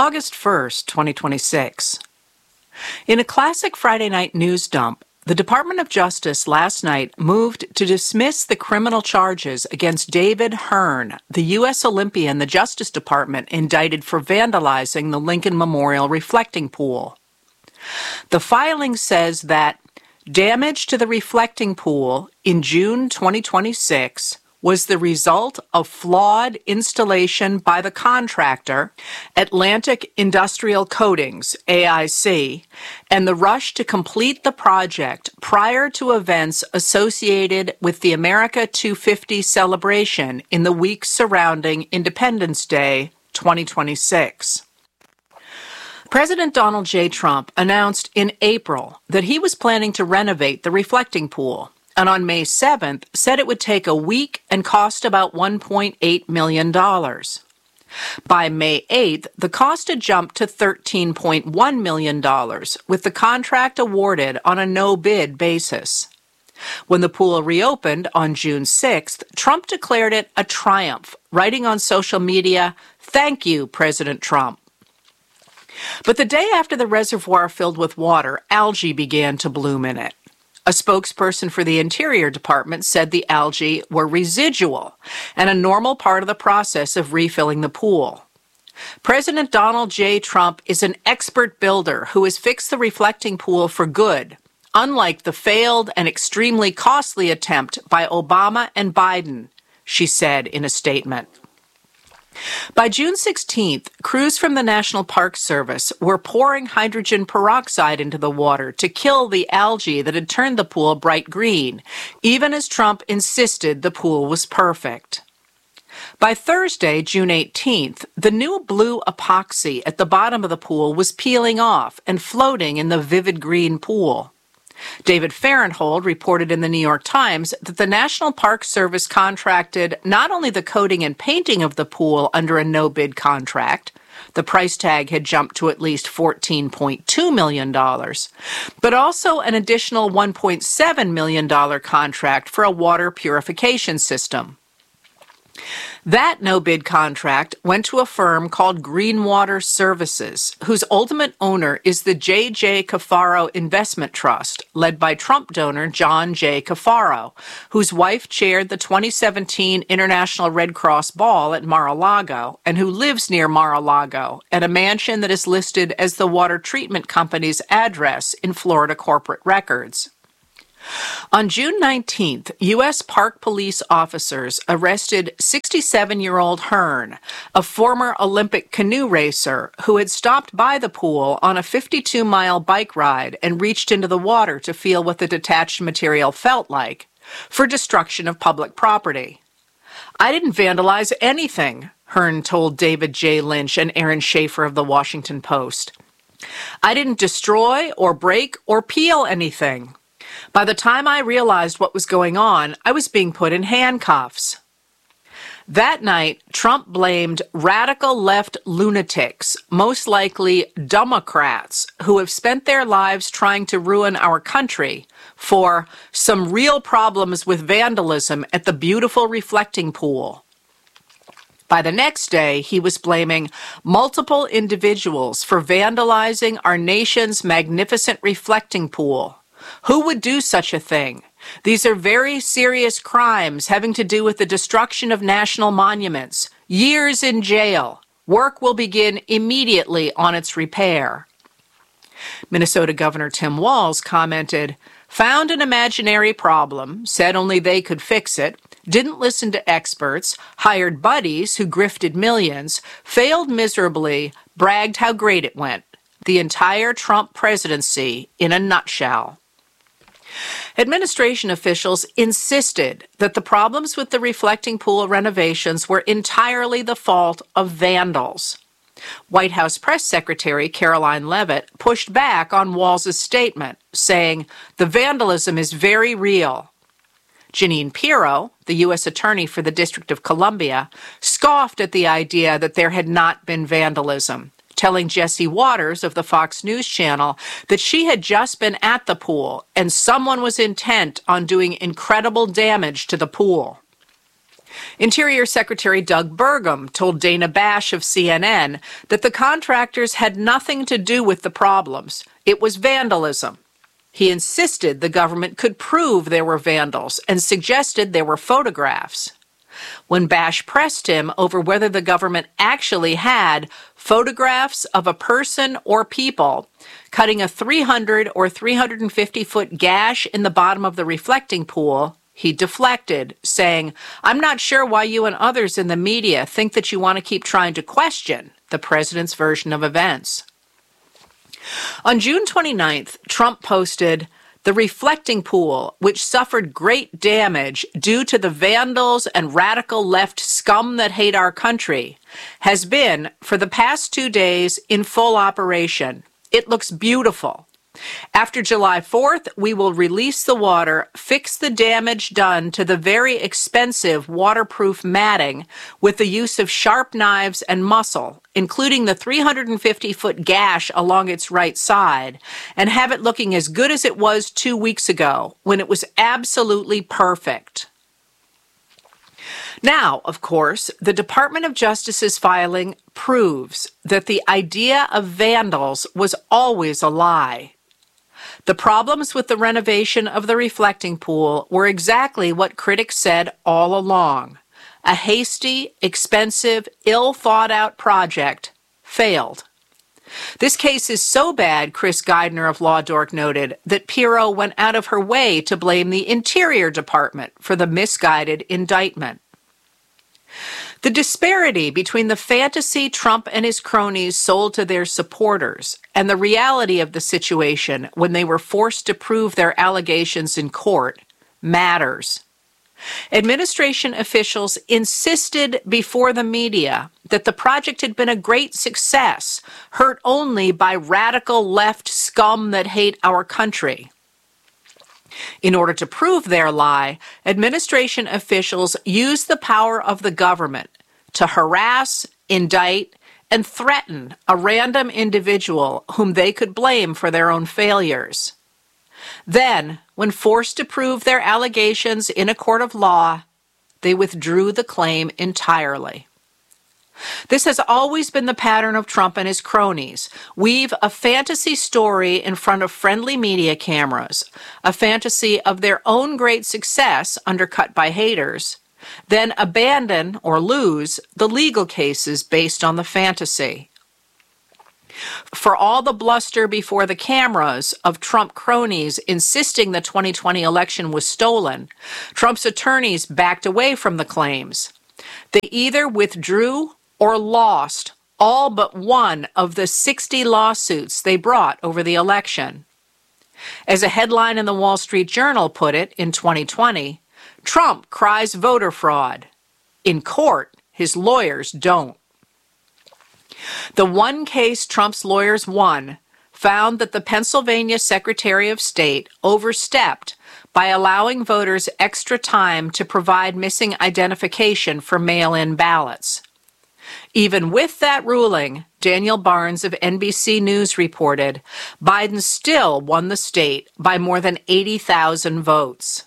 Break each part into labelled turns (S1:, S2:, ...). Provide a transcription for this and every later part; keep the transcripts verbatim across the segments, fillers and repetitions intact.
S1: August first, twenty twenty-six. In a classic Friday night news dump, the Department of Justice last night moved to dismiss the criminal charges against David Hearn, the U S Olympian the Justice Department indicted for vandalizing the Lincoln Memorial reflecting pool. The filing says that damage to the reflecting pool in June twenty twenty-six was the result of flawed installation by the contractor, Atlantic Industrial Coatings, A I C, and the rush to complete the project prior to events associated with the America two fifty celebration in the weeks surrounding Independence Day twenty twenty-six. President Donald J. Trump announced in April that he was planning to renovate the reflecting pool, and on May seventh said it would take a week and cost about one point eight million dollars. By May eighth, the cost had jumped to thirteen point one million dollars, with the contract awarded on a no-bid basis. When the pool reopened on June sixth, Trump declared it a triumph, writing on social media, "Thank you, President Trump." But the day after the reservoir filled with water, algae began to bloom in it. A spokesperson for the Interior Department said the algae were residual and a normal part of the process of refilling the pool. President Donald J. Trump is an expert builder who has fixed the reflecting pool for good, unlike the failed and extremely costly attempt by Obama and Biden, she said in a statement. By June sixteenth, crews from the National Park Service were pouring hydrogen peroxide into the water to kill the algae that had turned the pool bright green, even as Trump insisted the pool was perfect. By Thursday, June eighteenth, the new blue epoxy at the bottom of the pool was peeling off and floating in the vivid green pool. David Fahrenthold reported in the New York Times that the National Park Service contracted not only the coating and painting of the pool under a no-bid contract — the price tag had jumped to at least fourteen point two million dollars — but also an additional one point seven million dollars contract for a water purification system. That no-bid contract went to a firm called Greenwater Services, whose ultimate owner is the J J. Cafaro Investment Trust, led by Trump donor John J. Cafaro, whose wife chaired the twenty seventeen International Red Cross Ball at Mar-a-Lago and who lives near Mar-a-Lago at a mansion that is listed as the water treatment company's address in Florida corporate records. On June nineteenth, U S Park Police officers arrested sixty-seven-year-old Hearn, a former Olympic canoe racer who had stopped by the pool on a fifty-two mile bike ride and reached into the water to feel what the detached material felt like, for destruction of public property. "I didn't vandalize anything," Hearn told David J. Lynch and Aaron Schaefer of the Washington Post. "I didn't destroy or break or peel anything. By the time I realized what was going on, I was being put in handcuffs." That night, Trump blamed radical left lunatics, most likely Democrats, who have spent their lives trying to ruin our country, for some real problems with vandalism at the beautiful reflecting pool. By the next day, he was blaming multiple individuals for vandalizing our nation's magnificent reflecting pool. Who would do such a thing? These are very serious crimes having to do with the destruction of national monuments. Years in jail. Work will begin immediately on its repair. Minnesota Governor Tim Walz commented, "Found an imaginary problem, said only they could fix it, didn't listen to experts, hired buddies who grifted millions, failed miserably, bragged how great it went. The entire Trump presidency in a nutshell." Administration officials insisted that the problems with the reflecting pool renovations were entirely the fault of vandals. White House Press Secretary Caroline Leavitt pushed back on Walz's statement, saying, "The vandalism is very real." Jeanine Pirro, the U S Attorney for the District of Columbia, scoffed at the idea that there had not been vandalism, telling Jesse Waters of the Fox News Channel that she had just been at the pool and someone was intent on doing incredible damage to the pool. Interior Secretary Doug Burgum told Dana Bash of C N N that the contractors had nothing to do with the problems. It was vandalism. He insisted the government could prove there were vandals and suggested there were photographs. When Bash pressed him over whether the government actually had photographs of a person or people cutting a three hundred or three hundred fifty foot gash in the bottom of the reflecting pool, he deflected, saying, "I'm not sure why you and others in the media think that you want to keep trying to question the president's version of events." On June twenty-ninth, Trump posted, "The reflecting pool, which suffered great damage due to the vandals and radical left scum that hate our country, has been, for the past two days, in full operation. It looks beautiful. After July fourth, we will release the water, fix the damage done to the very expensive waterproof matting with the use of sharp knives and muscle, including the three hundred fifty foot gash along its right side, and have it looking as good as it was two weeks ago, when it was absolutely perfect." Now, of course, the Department of Justice's filing proves that the idea of vandals was always a lie. The problems with the renovation of the reflecting pool were exactly what critics said all along. A hasty, expensive, ill-thought-out project failed. This case is so bad, Chris Geidner of Law Dork noted, that Pirro went out of her way to blame the Interior Department for the misguided indictment. The disparity between the fantasy Trump and his cronies sold to their supporters and the reality of the situation when they were forced to prove their allegations in court matters. Administration officials insisted before the media that the project had been a great success, hurt only by radical left scum that hate our country. In order to prove their lie, administration officials used the power of the government to harass, indict, and threaten a random individual whom they could blame for their own failures. Then, when forced to prove their allegations in a court of law, they withdrew the claim entirely. This has always been the pattern of Trump and his cronies. Weave a fantasy story in front of friendly media cameras, a fantasy of their own great success undercut by haters, then abandon or lose the legal cases based on the fantasy. For all the bluster before the cameras of Trump cronies insisting the twenty twenty election was stolen, Trump's attorneys backed away from the claims. They either withdrew or lost all but one of the sixty lawsuits they brought over the election. As a headline in the Wall Street Journal put it in twenty twenty, Trump cries voter fraud. In court, his lawyers don't. The one case Trump's lawyers won found that the Pennsylvania Secretary of State overstepped by allowing voters extra time to provide missing identification for mail-in ballots. Even with that ruling, Daniel Barnes of N B C News reported, Biden still won the state by more than eighty thousand votes.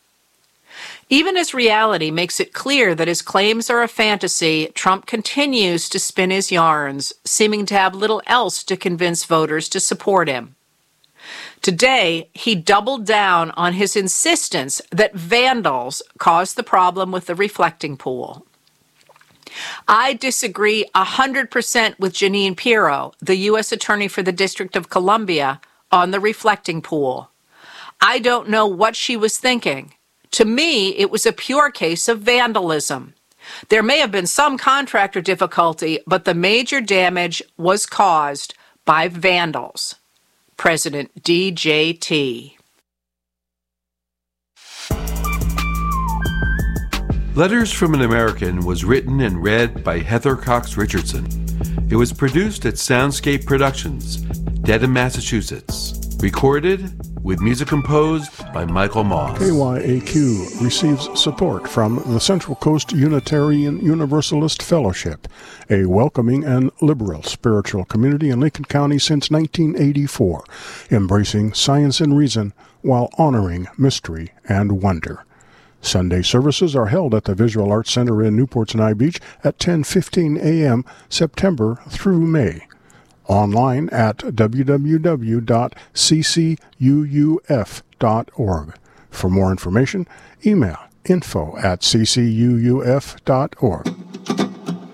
S1: Even as reality makes it clear that his claims are a fantasy, Trump continues to spin his yarns, seeming to have little else to convince voters to support him. Today, he doubled down on his insistence that vandals caused the problem with the reflecting pool. I disagree one hundred percent with Jeanine Pirro, the U S Attorney for the District of Columbia, on the reflecting pool. I don't know what she was thinking. To me, it was a pure case of vandalism. There may have been some contractor difficulty, but the major damage was caused by vandals. President D J T.
S2: Letters from an American was written and read by Heather Cox Richardson. It was produced at Soundscape Productions, Dedham, Massachusetts. Recorded with music composed by Michael Moss.
S3: K Y A Q receives support from the Central Coast Unitarian Universalist Fellowship, a welcoming and liberal spiritual community in Lincoln County since nineteen eighty-four, embracing science and reason while honoring mystery and wonder. Sunday services are held at the Visual Arts Center in Newport Sinai Beach at ten fifteen a.m. September through May. Online at w w w dot c c u u f dot org. For more information, email info at c c u u f dot org.